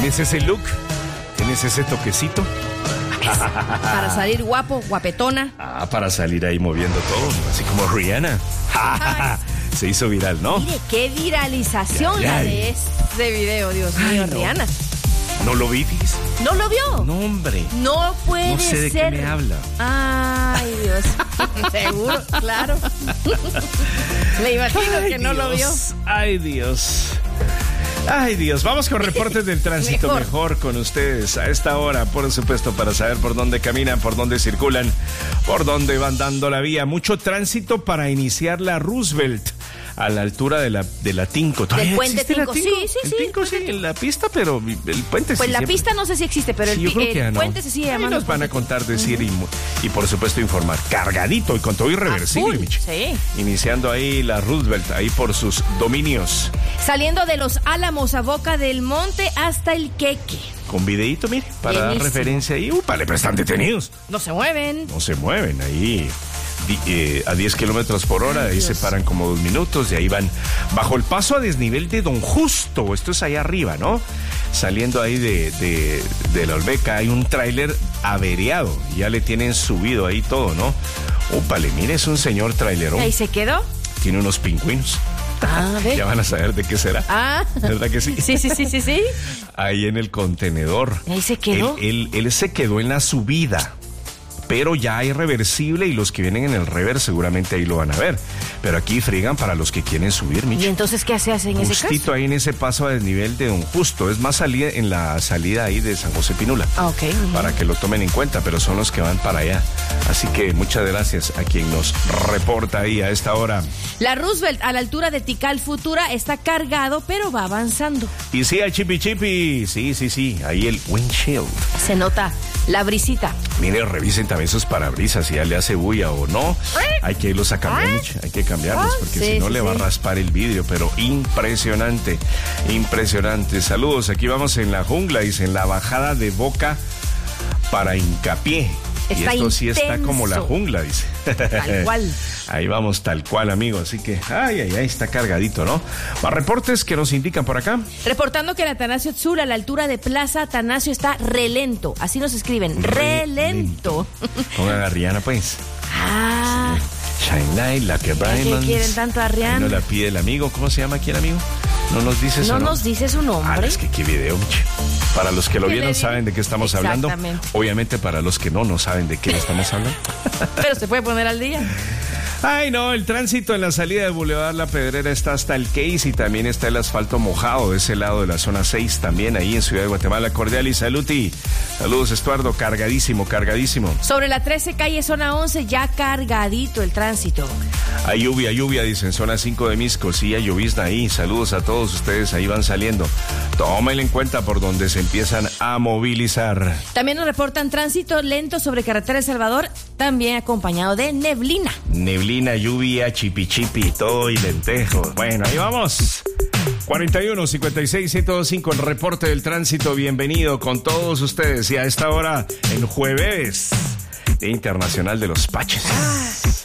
¿Tienes ese look? ¿Tienes ese toquecito? Para salir guapo, guapetona. Para salir ahí moviendo todo, así como Rihanna. Se hizo viral, ¿no? Mire, qué viralización la de este video, Dios mío, no. Rihanna. ¿No lo vi, Fis? ¿No lo vio? No, hombre. No puede ser. No sé de qué me habla. Ay, Dios. Seguro, claro. Me imagino que no lo vio. Ay, Dios. Ay, Dios. Vamos con reportes del tránsito mejor con ustedes a esta hora, por supuesto, para saber por dónde caminan, por dónde circulan, por dónde van dando la vía. Mucho tránsito para iniciar la Roosevelt a la altura de la Tinco. ¿Del puente Tinco? Sí. El Tinco sí, en la pista, pero el puente sí. Pues la siempre. Pista no sé si existe, pero Sí, el puente se sigue llamando. Nos van a contar, decir y por supuesto informar. Cargadito y con todo irreversible, Michi. Sí. Iniciando ahí la Roosevelt, ahí por sus dominios. Saliendo de Los Álamos a Boca del Monte hasta el Queque. Con videíto, mire, para dar referencia ahí. Vale, pero están detenidos. No se mueven. No se mueven ahí. A 10 kilómetros por hora, ahí se paran como 2 minutos y ahí van bajo el paso a desnivel de Don Justo. Esto es ahí arriba, ¿no? Saliendo ahí de la Olmeca hay un tráiler averiado. Ya le tienen subido ahí todo, ¿no? Úpale, mire, es un señor trailerón. ¿Ahí se quedó? Tiene unos pingüinos. ¿Ve? Ya van a saber de qué será. ¿Verdad que sí? Sí. Ahí en el contenedor. ¿Ahí se quedó? Él se quedó en la subida. Pero ya hay reversible y los que vienen en el rever seguramente ahí lo van a ver. Pero aquí friegan para los que quieren subir, Michi. ¿Y entonces qué se hace en ese caso? Justito ahí en ese paso a desnivel de Don Justo. Es más en la salida ahí de San José Pinula. Ok. Para que lo tomen en cuenta, pero son los que van para allá. Así que muchas gracias a quien nos reporta ahí a esta hora. La Roosevelt a la altura de Tikal Futura está cargado, pero va avanzando. Y sí, hay chipi. Sí. Ahí el windshield. Se nota la brisita. Mire, revisen también sus parabrisas, si ya le hace bulla o no. Hay que irlos a cambiar, hay que cambiarlos, porque si no le va a raspar el vidrio, pero impresionante. Saludos, aquí vamos en la jungla, dice, en la bajada de Boca para Hincapié. Está y esto sí intenso. está como la jungla, dice. Tal cual. Ahí vamos, tal cual, amigo. Así que, ay, está cargadito, ¿no? Más reportes que nos indican por acá. Reportando que el Atanasio Tzul a la altura de Plaza Atanasio está relento. Así nos escriben, relento. Pongan a Rihanna, pues. Shine Light, la que Brian. ¿Qué quieren tanto a Rihanna? No la pide el amigo. ¿Cómo se llama aquí el amigo? No nos dice su No nombre. nos dice su nombre. Es que qué video, Michi. Para los que lo vieron saben de qué estamos hablando. Obviamente para los que no saben de qué estamos hablando. Pero se puede poner al día. Ay, no, el tránsito en la salida de Boulevard La Pedrera está hasta el Case y también está el asfalto mojado de ese lado de la zona 6, también ahí en Ciudad de Guatemala. Cordial y saluti. Saludos, Estuardo, cargadísimo. Sobre la 13 calle zona 11, ya cargadito el tránsito. Hay lluvia, dicen, zona 5 de Misco, sí, hay llovizna ahí. Saludos a todos ustedes, ahí van saliendo. Tómenlo en cuenta por donde se empiezan a movilizar. También nos reportan tránsito lento sobre carretera El Salvador, también acompañado de neblina. Lluvia, chipi, todo y lentejos. Bueno, ahí vamos. 41-56-105, el reporte del tránsito. Bienvenido con todos ustedes. Y a esta hora, en jueves, Día Internacional de los Paches.